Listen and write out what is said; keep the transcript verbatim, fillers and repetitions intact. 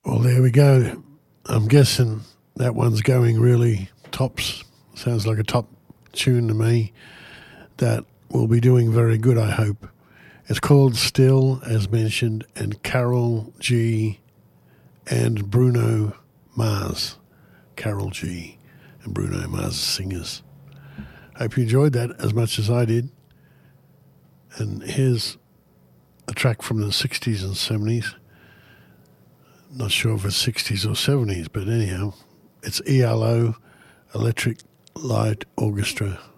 Well, there we go. I'm guessing that one's going really tops. Sounds like a top tune to me. That will be doing very good, I hope. It's called Still, as mentioned, and Carol G and Bruno Mars. Carol G and Bruno Mars singers. Hope you enjoyed that as much as I did. And here's a track from the sixties and seventies. Not sure if it's sixties or seventies, but anyhow, it's E L O, Electric Light Orchestra.